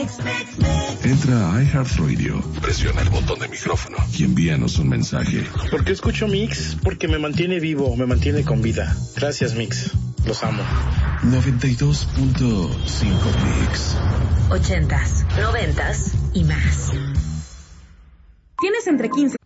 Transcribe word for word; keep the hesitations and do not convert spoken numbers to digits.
Entra a iHeartRadio, presiona el botón de micrófono y envíanos un mensaje. ¿Por qué escucho Mix? Porque me mantiene vivo, me mantiene con vida. Gracias, Mix. Los amo. noventa y dos punto cinco Mix. Ochentas, noventas y más. ¿Tienes entre quince